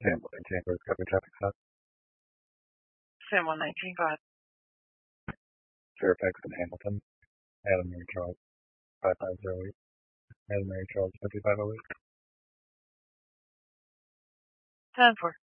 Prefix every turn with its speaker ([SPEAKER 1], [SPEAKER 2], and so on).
[SPEAKER 1] Sam 119, where's copy traffic stop?
[SPEAKER 2] Sam 119, go ahead.
[SPEAKER 1] Fairfax and Hamilton. Adam Mary Charles 5508. Adam Mary Charles 5508.
[SPEAKER 2] 10-4.